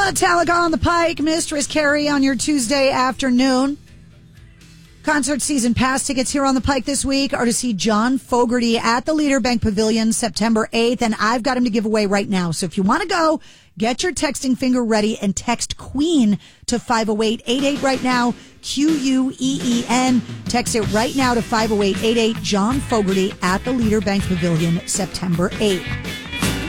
Metallica on the Pike, Mistress Carrie on your Tuesday afternoon. Concert season pass tickets here on the Pike this week are to see John Fogerty at the Leader Bank Pavilion September 8th, and I've got him to give away right now. So if you want to go, get your texting finger ready and text QUEEN to 50888 right now, QUEEN. Text it right now to 50888, John Fogerty at the Leader Bank Pavilion September 8th.